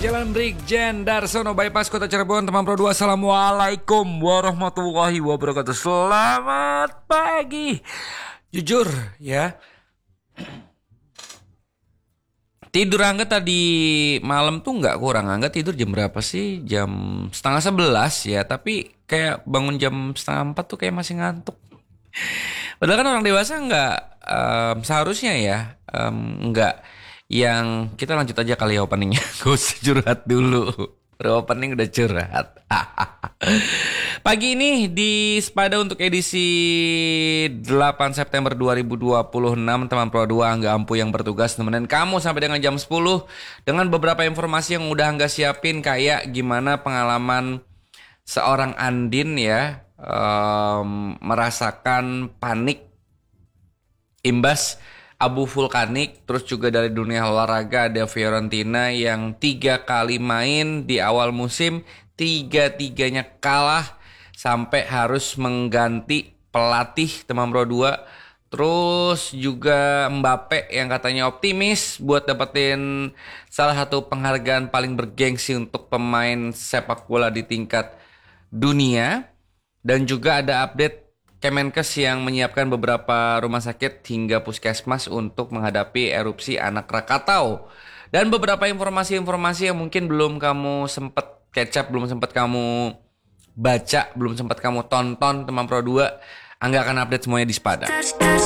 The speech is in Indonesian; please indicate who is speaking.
Speaker 1: Jalan Brigjen Darsono Bypass Kota Cirebon, teman Pro 2. Assalamualaikum warahmatullahi wabarakatuh. Selamat pagi. Jujur ya, tidur Angga tadi malam tuh nggak kurang. Angga tidur jam berapa sih? Jam setengah 11 ya. Tapi kayak bangun jam setengah 4 tuh kayak masih ngantuk. Padahal kan orang dewasa nggak seharusnya ya nggak. Yang kita lanjut aja kali ya openingnya. Gue usah curhat dulu. Opening udah curhat. Pagi ini di Sepada untuk edisi 8 September 2026, teman Pro 2 Angga Ampu yang bertugas nemenin kamu sampai dengan jam 10 dengan beberapa informasi yang udah Angga siapin, kayak gimana pengalaman seorang Andin ya merasakan panik imbas abu vulkanik. Terus juga dari dunia olahraga ada Fiorentina yang 3 kali main di awal musim, 3-tiganya kalah sampai harus mengganti pelatih, teman Pro 2. Terus juga Mbappe yang katanya optimis buat dapetin salah satu penghargaan paling bergengsi untuk pemain sepak bola di tingkat dunia. Dan juga ada update Kemenkes yang menyiapkan beberapa rumah sakit hingga puskesmas untuk menghadapi erupsi anak Krakatau. Dan beberapa informasi-informasi yang mungkin belum kamu sempat catch up, belum sempat kamu baca, belum sempat kamu tonton, teman Pro 2. Angga akan update semuanya di Sepada.